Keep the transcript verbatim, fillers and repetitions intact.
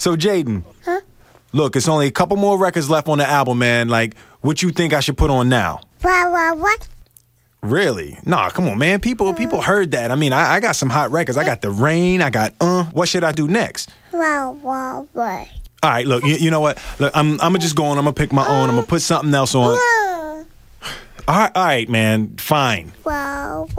So, Jaden. Huh? Look, it's only a couple more records left on the album, man. Like, what you think I should put on now? What, what, what? Really? Nah, come on, man. People people heard that. I mean, I, I got some hot records. I got The Rain. I got, uh, what should I do next? What, what, what? All right, look, you, you know what? Look, I'm, I'm going to just go on. I'm going to pick my own. I'm going to put something else on. Uh, All right, all right, man. Fine. Wow.